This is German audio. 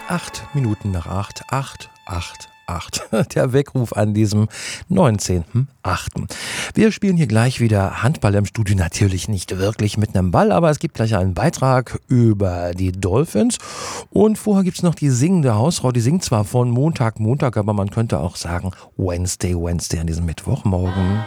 8 Minuten nach 8, 8, 8, 8. Der Weckruf an diesem 19.08. Wir spielen hier gleich wieder Handball im Studio. Natürlich nicht wirklich mit einem Ball, aber es gibt gleich einen Beitrag über die Dolphins. Und vorher gibt es noch die singende Hausfrau. Die singt zwar von Montag, aber man könnte auch sagen Wednesday an diesem Mittwochmorgen.